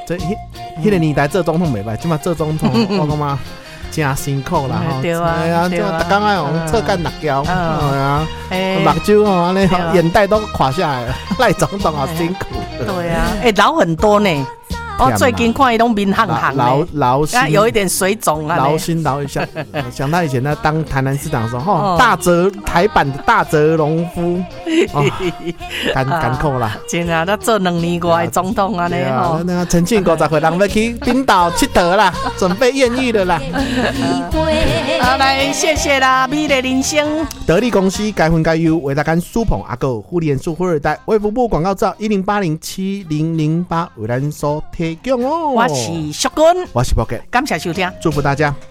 这迄个年代做总统袂歹，即马做总统我感觉真辛苦啦吼。 对啊， 就逐工爱用侧干辣椒，对啊， 哎目睭吼安尼，眼袋都垮下来了。赖总统好辛苦。 对啊，老很多呢。我最近看伊拢面憨憨的， 劳心， 有一点水肿啊。 劳心劳一下，想他以前他当台南市长的时候，台版的大泽隆夫，艰苦啦。 真啊，他做2年外的总统啊，你吼。 那陈庆50岁人要去冰岛佚佗啦，准备艳遇了啦。 好，来谢谢啦，美丽人生。 得力公司该分该优，为大家苏捧阿狗互联数富二代，为服务广告照10807008为咱所提供哦。 我是淑君， 我是 Pocket， 感谢收听， 祝福大家